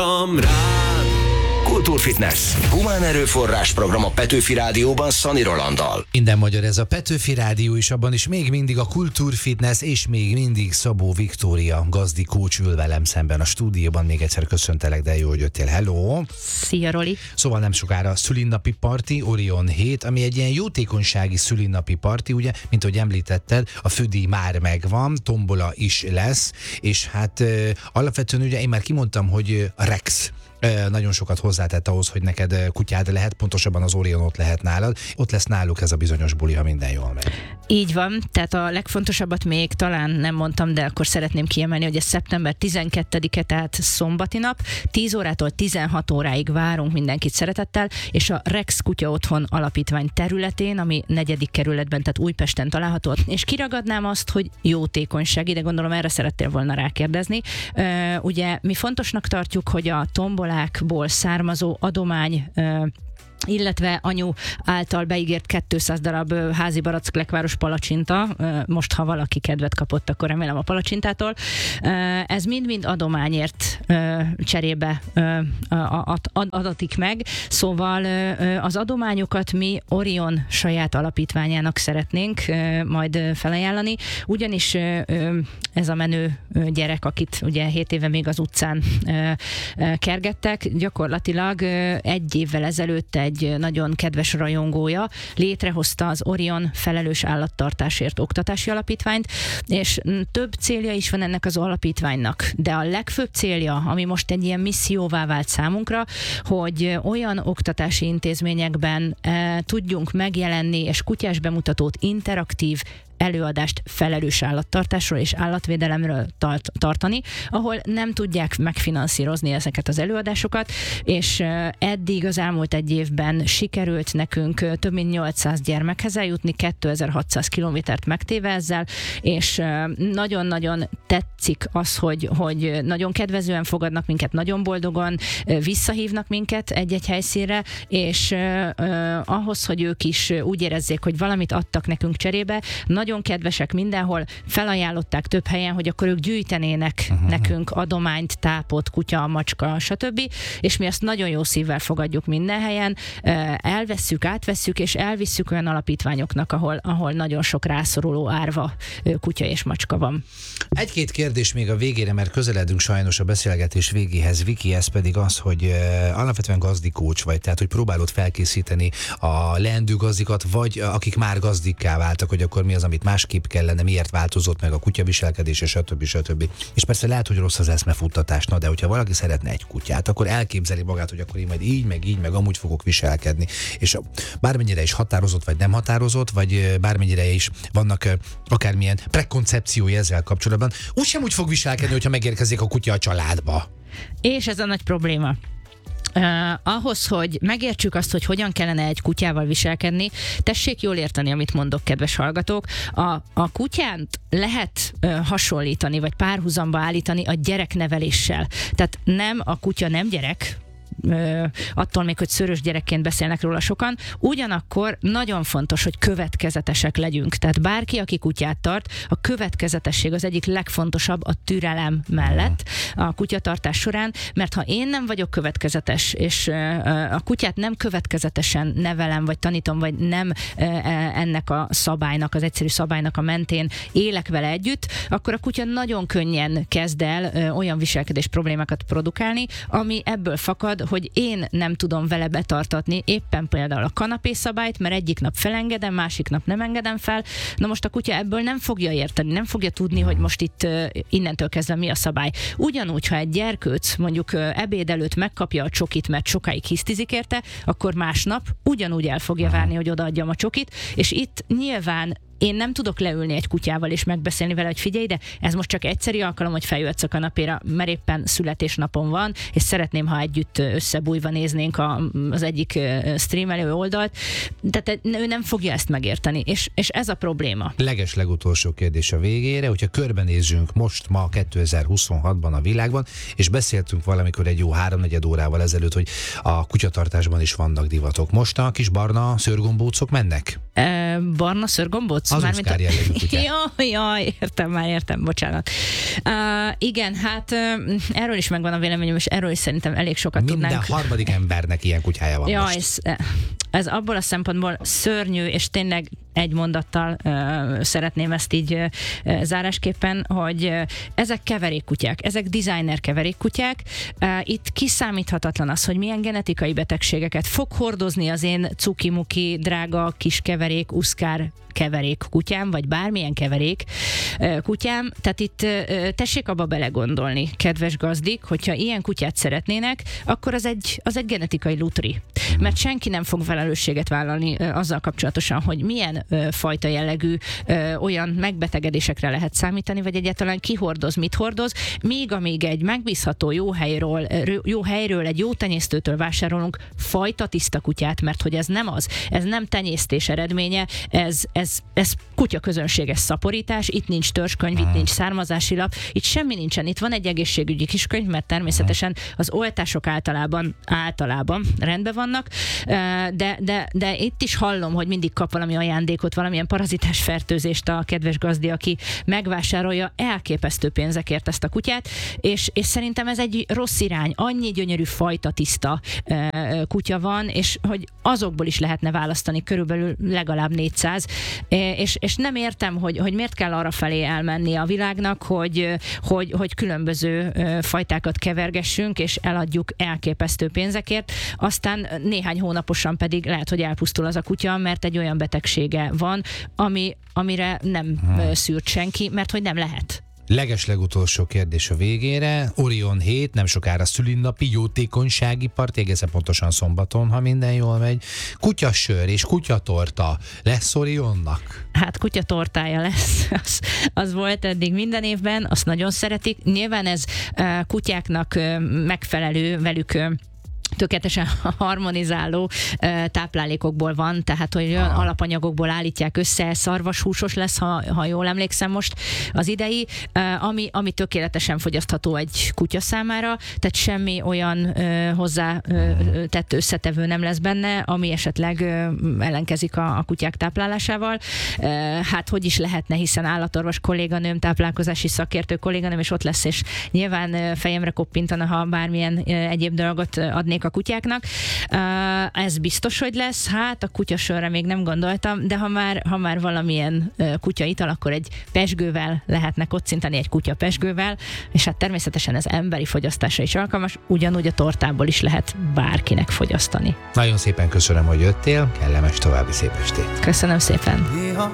Kultúrfitness. Humán erőforrás program a Petőfi Rádióban Szani Rolanddal. Minden magyar, ez a Petőfi Rádió is, abban is még mindig a Kultúrfitness, és még mindig Szabó Viktória Gazdi coach ül velem szemben a stúdióban. Még egyszer köszöntelek, de jó, hogy jöttél. Hello! Szia, Roli! Szóval nem sokára szülinnapi parti, Orion 7, ami egy ilyen jótékonysági szülinnapi parti, ugye, mint ahogy említetted, a fődíj már megvan, tombola is lesz, és hát alapvetően ugye én már kimondtam, hogy a Rex nagyon sokat hozzátett ahhoz, hogy neked kutyád lehet, pontosabban az Orion ott lehet nálad. Ott lesz náluk ez a bizonyos buli, ha minden jól megy. Így van, tehát a legfontosabbat még talán nem mondtam, de akkor szeretném kiemelni, hogy ez szeptember 12-e, tehát szombati nap, 10 órától 16 óráig várunk mindenkit szeretettel, és a Rex Kutya Otthon Alapítvány területén, ami 4. kerületben, tehát Újpesten található, és kiragadnám azt, hogy jótékonyság, ide gondolom erre szerettél volna rákérdezni. Ugye mi fontosnak tartjuk, hogy a tombolákból származó adomány, illetve anyu által beígért 200 darab házi barack lekváros palacsinta, most ha valaki kedvet kapott, akkor remélem a palacsintától, ez mind-mind adományért cserébe adatik meg, szóval az adományokat mi Orion saját alapítványának szeretnénk majd felajánlani, ugyanis ez a menő gyerek, akit ugye 7 éve még az utcán kergettek, gyakorlatilag 1 évvel ezelőtt egy nagyon kedves rajongója létrehozta az Orion Felelős Állattartásért Oktatási Alapítványt, és több célja is van ennek az alapítványnak, de a legfőbb célja, ami most egy ilyen misszióvá vált számunkra, hogy olyan oktatási intézményekben tudjunk megjelenni, és kutyás bemutatót, interaktív előadást felelős állattartásról és állatvédelemről tartani, ahol nem tudják megfinanszírozni ezeket az előadásokat, és eddig az elmúlt 1 évben sikerült nekünk több mint 800 gyermekhez eljutni, 2600 kilométert megtéve ezzel, és nagyon-nagyon tetszik az, hogy nagyon kedvezően fogadnak minket, nagyon boldogan visszahívnak minket egy-egy helyszínre, és ahhoz, hogy ők is úgy érezzék, hogy valamit adtak nekünk cserébe, nagyon kedvesek mindenhol, felajánlották több helyen, hogy akkor ők gyűjtenének nekünk adományt, tápot, kutya, macska, stb. És mi azt nagyon jó szívvel fogadjuk minden helyen, elvesszük, átvesszük, és elvisszük olyan alapítványoknak, ahol nagyon sok rászoruló árva kutya és macska van. 1-2 kérdés még a végére, mert közeledünk sajnos a beszélgetés végéhez, Viki, ez pedig az, hogy alapvetően gazdikócs vagy, tehát hogy próbálod felkészíteni a leendő gazdikat, vagy akik már gazdikká váltak, hogy akkor mi az, amit másképp kellene, miért változott meg a kutyaviselkedése, stb. És persze lehet, hogy rossz az eszmefuttatás, de hogyha valaki szeretne egy kutyát, akkor elképzeli magát, hogy akkor én majd így, meg amúgy fogok viselkedni. És bármennyire is határozott, vagy nem határozott, vagy bármennyire is vannak akármilyen prekoncepciói ezzel kapcsolatban, úgysem úgy fog viselkedni, hogyha megérkezik a kutya a családba. És ez a nagy probléma. Ahhoz, hogy megértsük azt, hogy hogyan kellene egy kutyával viselkedni, tessék jól érteni, amit mondok, kedves hallgatók. A kutyát lehet hasonlítani, vagy párhuzamba állítani a gyerekneveléssel. Tehát nem, a kutya nem gyerek, attól még, hogy szörös gyerekként beszélnek róla sokan, ugyanakkor nagyon fontos, hogy következetesek legyünk. Tehát bárki, aki kutyát tart, a következetesség az egyik legfontosabb a türelem mellett a kutyatartás során, mert ha én nem vagyok következetes, és a kutyát nem következetesen nevelem, vagy tanítom, vagy nem ennek a szabálynak, az egyszerű szabálynak a mentén élek vele együtt, akkor a kutya nagyon könnyen kezd el olyan viselkedés problémákat produkálni, ami ebből fakad, hogy én nem tudom vele betartatni éppen például a kanapészabályt, mert egyik nap felengedem, másik nap nem engedem fel. Na most a kutya ebből nem fogja érteni, nem fogja tudni, hogy most itt innentől kezdve mi a szabály. Ugyanúgy, ha egy gyerkőc mondjuk ebéd előtt megkapja a csokit, mert sokáig hisztizik érte, akkor másnap ugyanúgy el fogja várni, hogy odaadjam a csokit, és itt nyilván én nem tudok leülni egy kutyával és megbeszélni vele, hogy figyelj, de ez most csak egyszeri alkalom, hogy feljöhetsz a kanapéra, mert éppen születésnapon van, és szeretném, ha együtt összebújva néznénk az egyik streamelő oldalt. Tehát ő nem fogja ezt megérteni, és ez a probléma. Legutolsó kérdés a végére, hogyha körbenézzünk most, ma 2026-ban a világban, és beszéltünk valamikor egy jó 3-4 órával ezelőtt, hogy a kutyatartásban is vannak divatok. Most a kis barna szőrgombócok mennek? Barna szőrgombóc? Az Oscar jellegű kutyák. Jaj, értem, bocsánat. Igen, hát erről is megvan a véleményem, és erről is szerintem elég sokat tudnánk. Minden harmadik embernek ilyen kutyája van most. Ez abból a szempontból szörnyű, és tényleg egy mondattal szeretném ezt így zárásképpen, hogy ezek keverékkutyák, ezek designer keverékkutyák. Itt kiszámíthatatlan az, hogy milyen genetikai betegségeket fog hordozni az én cuki-muki, drága kis keverék, uszkár keverék kutyám, vagy bármilyen keverék kutyám. Tehát itt tessék abba belegondolni, kedves gazdik, hogyha ilyen kutyát szeretnének, akkor az egy genetikai lutri. Mert senki nem fog felelősséget vállalni azzal kapcsolatosan, hogy milyen fajta jellegű olyan megbetegedésekre lehet számítani, vagy egyáltalán ki hordoz, mit hordoz, amíg egy megbízható jó helyről, egy jó tenyésztőtől vásárolunk fajta tiszta kutyát, mert hogy ez nem az, ez nem tenyésztés eredménye, ez kutyaközönséges szaporítás, itt nincs törzskönyv, itt nincs származási lap, itt semmi nincsen, itt van egy egészségügyi kiskönyv, mert természetesen az oltások általában rendben vannak, de itt is hallom, hogy mindig kap valami ajándékot, valamilyen parazitás fertőzést a kedves gazdi, aki megvásárolja elképesztő pénzekért ezt a kutyát, és szerintem ez egy rossz irány. Annyi gyönyörű fajta tiszta kutya van, és hogy azokból is lehetne választani körülbelül legalább 400, és nem értem, hogy miért kell arra felé elmenni a világnak, hogy különböző fajtákat kevergessünk, és eladjuk elképesztő pénzekért, aztán néhány hónaposan pedig lehet, hogy elpusztul az a kutya, mert egy olyan betegsége van, amire nem szűrt senki, mert hogy nem lehet. Legeslegutolsó kérdés a végére. Orion 7, nem sokára szülinnapi jótékonysági part, egészen pontosan szombaton, ha minden jól megy. Kutyasör és kutyatorta lesz Orionnak? Hát kutyatortája lesz, az volt eddig minden évben, azt nagyon szeretik. Nyilván ez kutyáknak megfelelő, velük tökéletesen harmonizáló táplálékokból van, tehát hogy olyan alapanyagokból állítják össze, szarvashúsos lesz, ha jól emlékszem most az idei, ami tökéletesen fogyasztható egy kutya számára, tehát semmi olyan hozzá tett összetevő nem lesz benne, ami esetleg ellenkezik a kutyák táplálásával. Hát hogy is lehetne, hiszen állatorvos kolléganőm, táplálkozási szakértő kolléganőm, és ott lesz, és nyilván fejemre koppintana, ha bármilyen egyéb dolgot adnék a kutyáknak. Ez biztos, hogy lesz. Hát a kutyasörre még nem gondoltam, de ha már valamilyen kutyaital, akkor egy pezsgővel lehetne kocintani, egy kutya pezsgővel, és hát természetesen ez emberi fogyasztásra is alkalmas, ugyanúgy a tortából is lehet bárkinek fogyasztani. Nagyon szépen köszönöm, hogy jöttél, kellemes további szép estét. Köszönöm szépen.